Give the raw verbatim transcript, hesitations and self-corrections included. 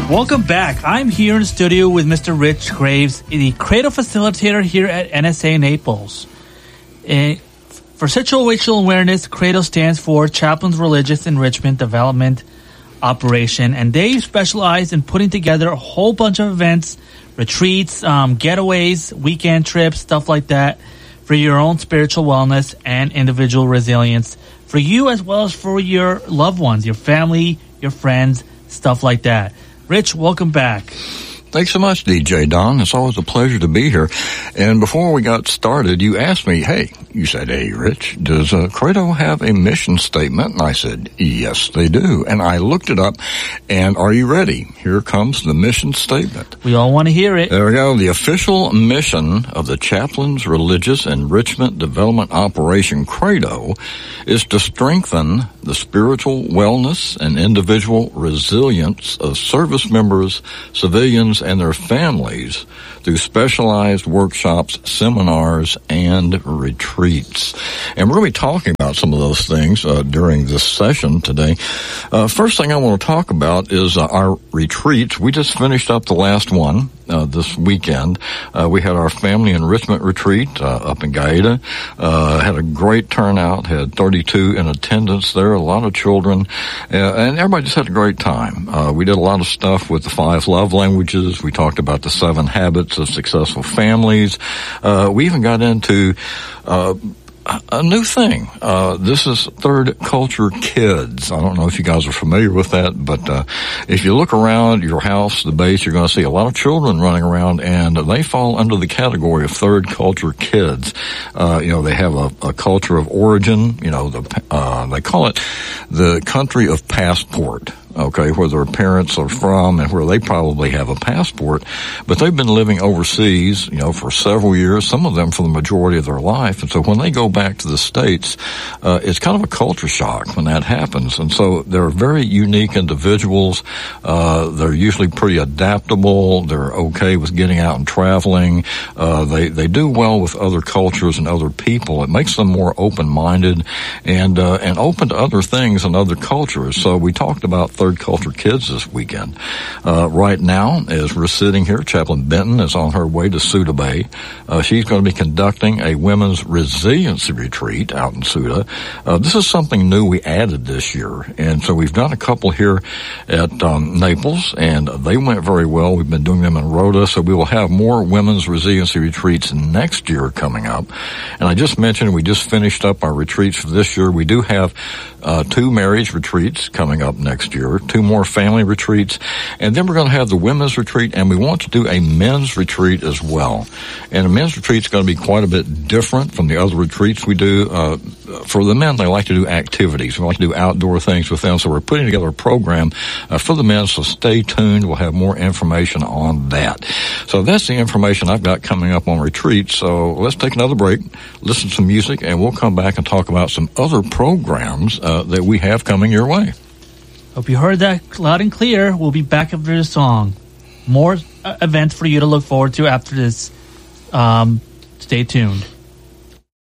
Welcome back. I'm here in the studio with Mister Rich Graves, the Cradle Facilitator here at N S A Naples. Uh, for Situational Awareness, Cradle stands for Chaplain's Religious Enrichment Development Operation, and they specialize in putting together a whole bunch of events, retreats, um, getaways, weekend trips, stuff like that, for your own spiritual wellness and individual resilience, for you as well as for your loved ones, your family, your friends, stuff like that. Rich, welcome back. Thanks so much, D J Don. It's always a pleasure to be here. And before we got started, you asked me, hey, you said, hey, Rich, does uh, Credo have a mission statement? And I said, yes, they do. And I looked it up, and are you ready? Here comes the mission statement. We all want to hear it. There we go. The official mission of the Chaplain's Religious Enrichment Development Operation, Credo, is to strengthen the spiritual wellness and individual resilience of service members, civilians, and their families through specialized workshops, seminars, and retreats. And we're going to be talking about some of those things uh, during this session today. Uh, first thing I want to talk about is uh, our retreats. We just finished up the last one uh, this weekend. Uh, we had our family enrichment retreat uh, up in Gaeta. Uh, had a great turnout, had thirty-two in attendance there, a lot of children, uh, and everybody just had a great time. Uh, we did a lot of stuff with the five love languages. We talked about the seven habits of successful families. Uh, we even got into uh, a new thing. Uh, this is Third Culture Kids. I don't know if you guys are familiar with that, but uh, if you look around your house, the base, you're going to see a lot of children running around, and they fall under the category of Third Culture Kids. Uh, you know, they have a, a culture of origin. You know, the, uh, they call it the country of passport. Okay, where their parents are from and where they probably have a passport, but they've been living overseas, you know, for several years, some of them for the majority of their life. And so when they go back to the States, uh, it's kind of a culture shock when that happens. And so they're very unique individuals. Uh, they're usually pretty adaptable. They're okay with getting out and traveling. Uh, they, they do well with other cultures and other people. It makes them more open-minded and, uh, and open to other things and other cultures. So we talked about Third Culture Kids this weekend. Uh, right now, as we're sitting here, Chaplain Benton is on her way to Suda Bay. Uh, she's going to be conducting a women's resiliency retreat out in Suda. Uh, this is something new we added this year. And so we've done a couple here at um, Naples, and they went very well. We've been doing them in Rhoda, so we will have more women's resiliency retreats next year coming up. And I just mentioned we just finished up our retreats for this year. We do have uh, two marriage retreats coming up next year, two more family retreats, and then we're going to have the women's retreat, and we want to do a men's retreat as well. And a men's retreat is going to be quite a bit different from the other retreats we do. Uh, for the men, they like to do activities. We like to do outdoor things with them, so we're putting together a program uh, for the men, so stay tuned. We'll have more information on that. So that's the information I've got coming up on retreats. So let's take another break, listen to some music, and we'll come back and talk about some other programs uh, that we have coming your way. Hope you heard that loud and clear. We'll be back after the song. More uh, events for you to look forward to after this. Um, stay tuned.